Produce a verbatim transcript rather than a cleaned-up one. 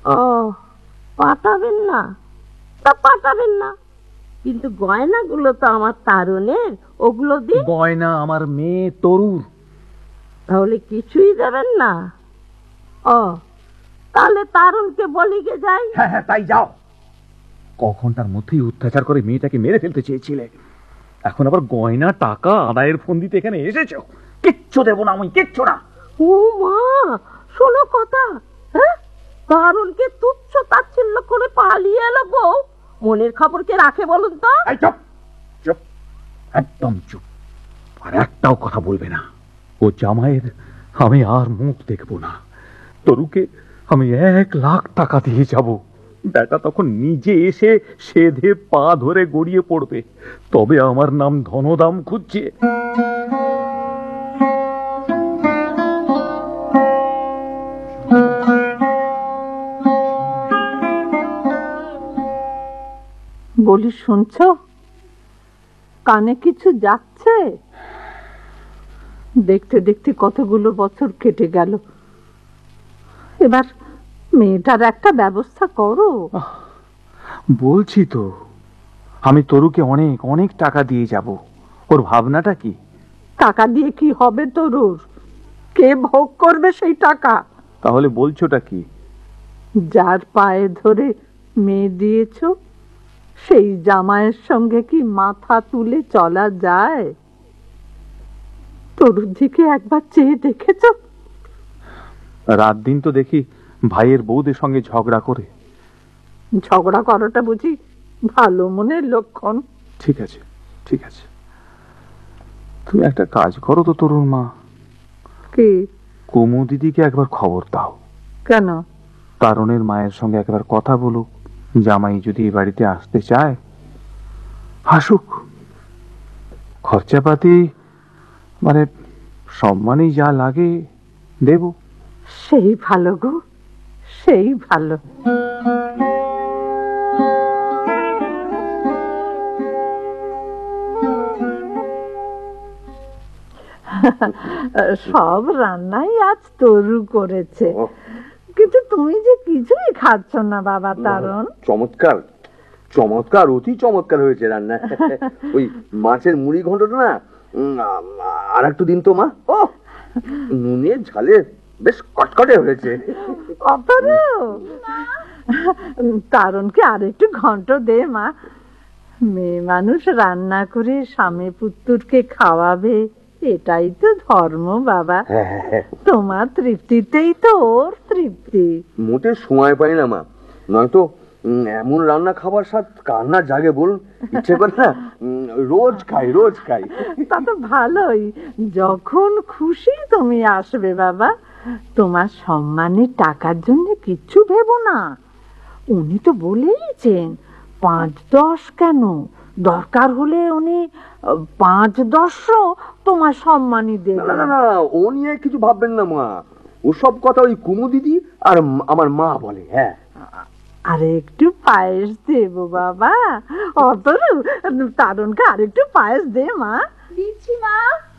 ও পাঠাবেন না? তা পাঠাবেন না, কিন্তু গয়নাগুলো তো আমার তারুণের, ওগুলো দিন। গয়না আমার মেয়ে তরুর। তাহলে কিছুই দেবেন না? ও তাহলে তারুণকে বলি গে যাই। হ্যাঁ হ্যাঁ তাই যাও। কখনটার মধ্যেই অত্যাচার করে মেয়েটাকে মেরে ফেলতে চেয়েছিলে, এখন আবার গয়না টাকা আদায়ের ফোন দিতে এখানে এসেছো। কিচ্ছু দেবো না আমি, কিচ্ছু না। ও মা, শোনো কথা। হ্যাঁ, তারুণকে তুচ্ছ তাচ্ছিল্য করে পালিয়ে এলো বউ, মনের খবর কে রাখে বলুন তো? চুপ চুপ, একদম চুপ। আর একটাও কথা বলবে না। ও জামাইয়ের আমি আর মুখ দেখবো না। তরুকে আমি এক লাখ টাকা দিয়ে যাব। বেটা তখন নিজে এসে সেধে পা ধরে গড়িয়ে পড়বে, তবে আমার নাম ধনদাম খুঁজছে। বলি শুনছ, কানে কিছু যাচ্ছে? দেখতে দেখতে কতগুলো বছর কেটে গেল, এবার মেয়েটার একটা ব্যবস্থা করো। বলছি তো, আমি তরুকে অনেক অনেক টাকা দিয়ে যাব। ওর ভাবনাটা কি? টাকা দিয়ে কি হবে তরুর? কে ভোগ করবে সেই টাকা? তাহলে বলছোটা কি? যার পায়ে ধরে মেয়ে দিয়েছ, সেই জামাইয়ের সঙ্গে কি মাথা তুলে চলা যায়? তরুর দিকে একবার চেয়ে দেখেছ? রাত দিন তো দেখি ভাইয়ের বউদের সঙ্গে ঝগড়া করে। ঝগড়া করাটা বুঝি ভালো মনের লক্ষণ? ঠিক আছে ঠিক আছে, তুমি একটা কাজ করো তো তরুর মা। কি? কুমু দিদিকে একবার খবর দাও। কেন? তারুণের মায়ের সঙ্গে একবার কথা বলুক, জামাই যদি এই বাড়িতে আসতে চায় আসুক। খরচাপাতি মানে সম্মানই যা লাগে দেব। সেই ভালো গো, সেই ভালো। সব রান্নাই আজ তরু করেছে, কিন্তু তুমি যে কিছুই খাচ্ছ না বাবা তারুণ। চমৎকার চমৎকার, অতি চমৎকার হয়েছে রান্না। ওই মাছের মুড়ি ঘন্টটা না আর একটু দিন তো মা। ও নুনে ঝালে বেশ কটকটে হয়েছে। তারুণকে আর একটু ঘন্ট দে মা। মেয়ে মানুষ রান্না করে স্বামী পুত্রকে খাওয়াবে, এটাই তো ধর্ম বাবা। তোমার তৃপ্তিতেই তো ওর তৃপ্তি। মোটে সময় পাই না মা, নয়তো এমন রান্না খাবার স্বাদ কান্না জাগে বলুন। ইচ্ছে করে না রোজ খাই রোজ খাই। তা তো ভালোই, যখন খুশি তুমি আসবে বাবা। তোমার সম্মানের টাকার জন্য কিচ্ছু ভেবো না। উনি তো বলেইছেন পাঁচ দশ কেন, দরকার হলে উনি পাঁচ দশও তোমার সম্মানই দেবে। না না, ও নিয়ে কিছু ভাববেন না মা। ওসব কথা ওই কুমু দিদি আর আমার মা বলে। হ্যাঁ, আর একটু পায়েস দেবো বাবা। অতরু, তারুণকে আর একটু পায়েস দে মা। দিচ্ছি মা।